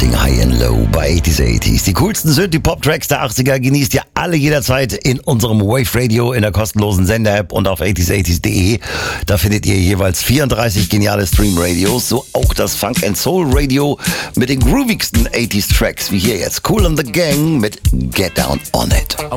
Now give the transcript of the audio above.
Playing High and Low bei 80s. Die coolsten Synthie-Pop-Tracks der 80er genießt ihr alle jederzeit in unserem Wave Radio in der kostenlosen Sender-App und auf 80s80s.de. Da findet ihr jeweils 34 geniale Stream-Radios, so auch das Funk and Soul Radio mit den groovigsten 80s-Tracks, wie hier jetzt Kool and the Gang mit Get Down On It.